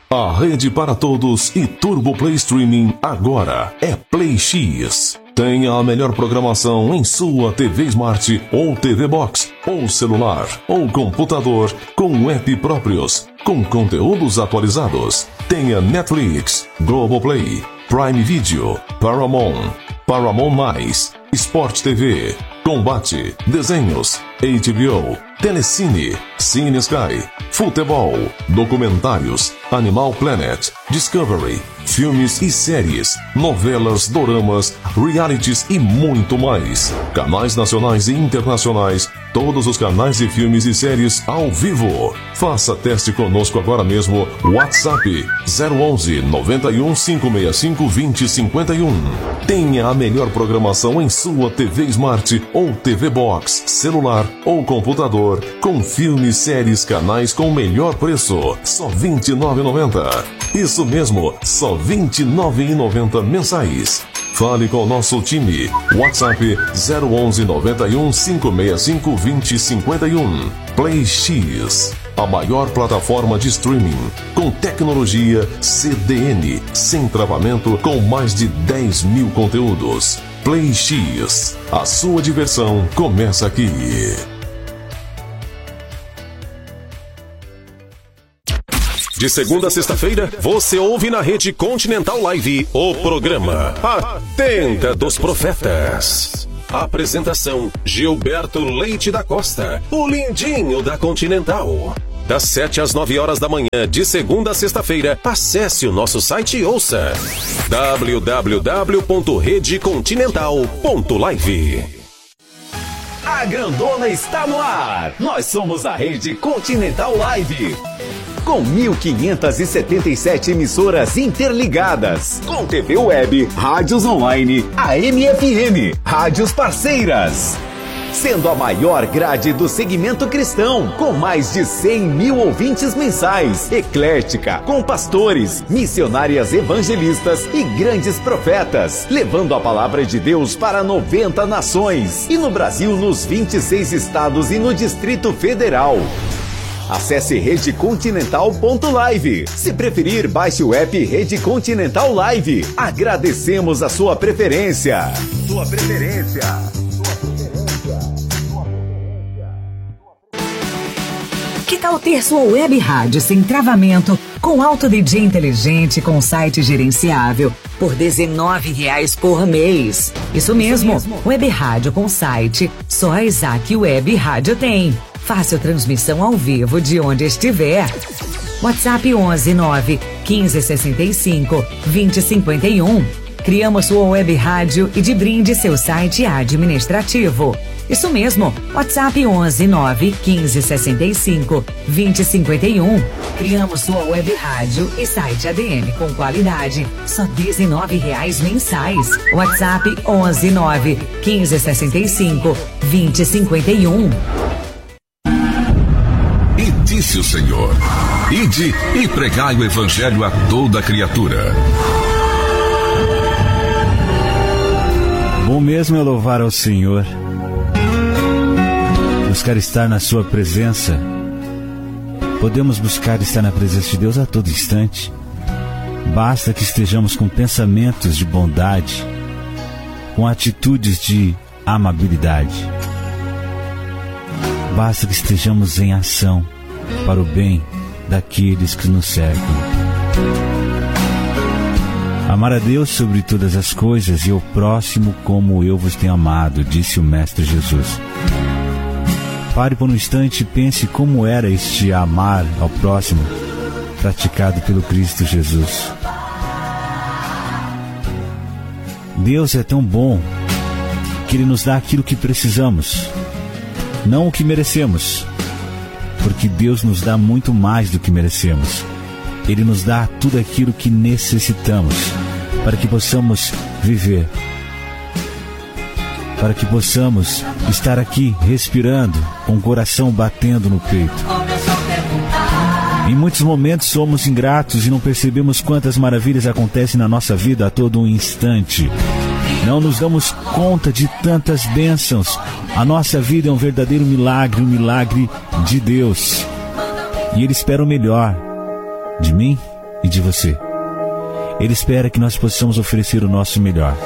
A rede para todos e Turbo Play Streaming agora é Play X. Tenha a melhor programação em sua TV Smart ou TV Box, ou celular, ou computador, com app próprios, com conteúdos atualizados. Tenha Netflix, Globoplay, Prime Video, Paramount, Paramount+, Sport TV, Combate, Desenhos, HBO, Telecine, Cine Sky, Futebol, Documentários, Animal Planet, Discovery, filmes e séries, novelas, doramas, realities e muito mais. Canais nacionais e internacionais, todos os canais de filmes e séries ao vivo. Faça teste conosco agora mesmo. WhatsApp 011 91 565 2051. Tenha a melhor programação em sua TV Smart ou TV Box, celular ou computador, com filmes, séries, canais com o melhor preço. Só R$ 29,90. Isso mesmo, só R$ 29,90 mensais. Fale com o nosso time. WhatsApp 011 91 565 2051. Play X, a maior plataforma de streaming com tecnologia CDN, sem travamento, com mais de 10 mil conteúdos. Play X, a sua diversão começa aqui. De segunda a sexta-feira, você ouve na Rede Continental Live o programa A Tenda dos Profetas. Apresentação: Gilberto Leite da Costa, o lindinho da Continental. Das 7 às 9 horas da manhã, de segunda a sexta-feira, acesse o nosso site e ouça www.redecontinental.live. A grandona está no ar. Nós somos a Rede Continental Live. Com 1.577 emissoras interligadas, com TV web, rádios online, AM e FM, rádios parceiras. Sendo a maior grade do segmento cristão, com mais de 100 mil ouvintes mensais, eclética, com pastores, missionárias evangelistas e grandes profetas, levando a palavra de Deus para 90 nações, e no Brasil nos 26 estados e no Distrito Federal. Acesse redecontinental.live. Se preferir, baixe o app Rede Continental Live. Agradecemos a sua preferência. Que tal ter sua web rádio sem travamento, com alto DJ inteligente, com site gerenciável, por R$19 por mês? Isso mesmo, web rádio com site, só a Isaac Web Rádio tem. Fácil transmissão ao vivo de onde estiver. WhatsApp 11 9 15 65 20 51. Criamos sua web rádio e de brinde seu site administrativo. Isso mesmo, WhatsApp 11 9 15 65 20 51. Criamos sua web rádio e site ADM com qualidade, só R$19 mensais. WhatsApp 11 9 15 65 20 51. E disse o Senhor: ide e pregai o evangelho a toda criatura. Bom mesmo é louvar ao Senhor, buscar estar na sua presença. Podemos buscar estar na presença de Deus a todo instante. Basta que estejamos com pensamentos de bondade, com atitudes de amabilidade. Basta que estejamos em ação para o bem daqueles que nos cercam. Amar a Deus sobre todas as coisas e o próximo como eu vos tenho amado, disse o Mestre Jesus. Pare por um instante e pense como era este amar ao próximo praticado pelo Cristo Jesus. Deus é tão bom que Ele nos dá aquilo que precisamos, não o que merecemos, porque Deus nos dá muito mais do que merecemos. Ele nos dá tudo aquilo que necessitamos para que possamos viver, para que possamos estar aqui respirando, com o coração batendo no peito. Em muitos momentos somos ingratos e não percebemos quantas maravilhas acontecem na nossa vida a todo um instante. Não nos damos conta de tantas bênçãos. A nossa vida é um verdadeiro milagre, um milagre de Deus. E Ele espera o melhor de mim e de você. Ele espera que nós possamos oferecer o nosso melhor.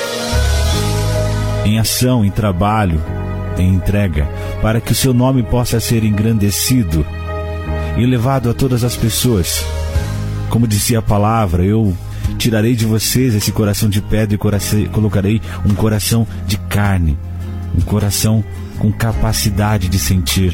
Em ação, em trabalho, em entrega, para que o seu nome possa ser engrandecido e levado a todas as pessoas. Como dizia a palavra, eu tirarei de vocês esse coração de pedra e colocarei um coração de carne, um coração com capacidade de sentir.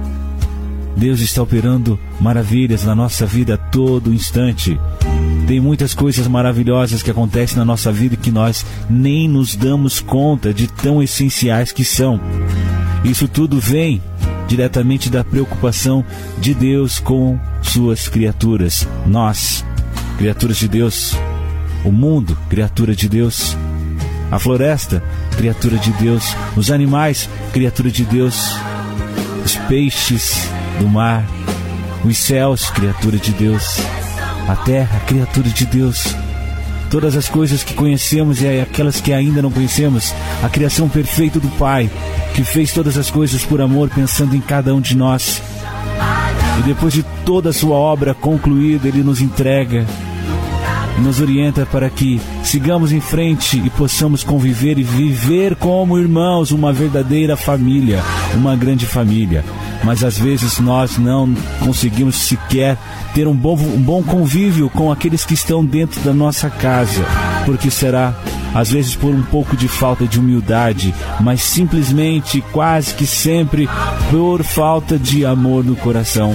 Deus está operando maravilhas na nossa vida a todo instante. Tem muitas coisas maravilhosas que acontecem na nossa vida que nós nem nos damos conta de tão essenciais que são. Isso tudo vem diretamente da preocupação de Deus com suas criaturas. Nós, criaturas de Deus. O mundo, criatura de Deus. A floresta, criatura de Deus. Os animais, criatura de Deus. Os peixes do mar. Os céus, criatura de Deus. A terra, criatura de Deus. Todas as coisas que conhecemos e aquelas que ainda não conhecemos. A criação perfeita do Pai, que fez todas as coisas por amor, pensando em cada um de nós. E depois de toda a sua obra concluída, Ele nos entrega e nos orienta para que sigamos em frente e possamos conviver e viver como irmãos, uma verdadeira família, uma grande família. Mas às vezes nós não conseguimos sequer ter um bom convívio com aqueles que estão dentro da nossa casa, porque será às vezes por um pouco de falta de humildade, mas simplesmente, quase que sempre, por falta de amor no coração.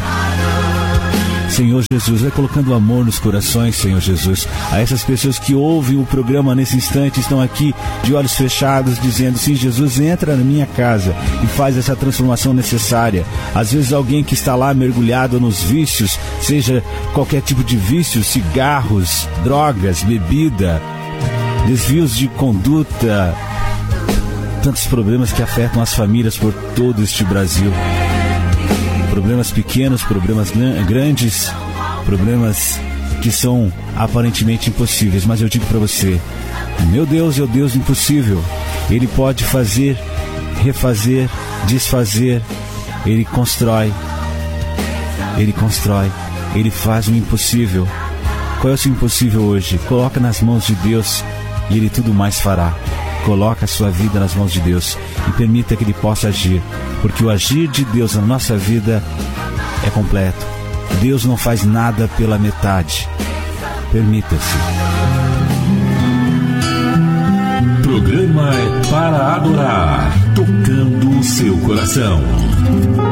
Senhor Jesus, vai colocando amor nos corações, Senhor Jesus, a essas pessoas que ouvem o programa nesse instante, estão aqui de olhos fechados, dizendo: sim, Jesus, entra na minha casa e faz essa transformação necessária. Às vezes alguém que está lá mergulhado nos vícios, seja qualquer tipo de vício, cigarros, drogas, bebida, desvios de conduta, tantos problemas que afetam as famílias por todo este Brasil. Problemas pequenos, problemas grandes, problemas que são aparentemente impossíveis. Mas eu digo para você, meu Deus é o Deus do impossível. Ele pode fazer, refazer, desfazer. Ele constrói, Ele faz o impossível. Qual é o seu impossível hoje? Coloca nas mãos de Deus e Ele tudo mais fará. Coloca a sua vida nas mãos de Deus e permita que Ele possa agir, porque o agir de Deus na nossa vida é completo. Deus não faz nada pela metade. Permita-se. Programa é para adorar, tocando o seu coração.